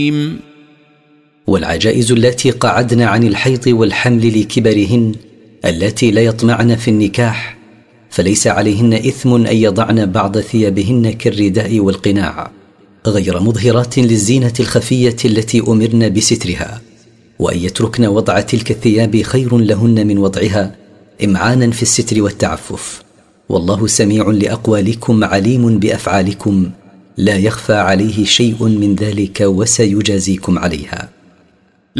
والعجائز اللاتي قعدن عن الحيض والحمل لكبرهن اللاتي لا يطمعن في النكاح فليس عليهن إثم أن يضعن بعض ثيابهن كالرداء والقناع غير مظهرات للزينة الخفية التي أمرن بسترها، وأن يتركن وضع تلك الثياب خير لهن من وضعها إمعانا في الستر والتعفف. والله سميع لأقوالكم عليم بأفعالكم لا يخفى عليه شيء من ذلك وسيجازيكم عليها.